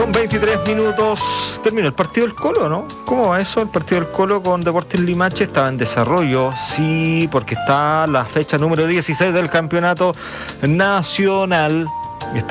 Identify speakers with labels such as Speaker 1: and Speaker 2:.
Speaker 1: Con 23 minutos terminó el partido del Colo, ¿no? ¿Cómo va eso? El partido del Colo con Deportes Limache estaba en desarrollo, sí, porque está la fecha número 16 del campeonato nacional.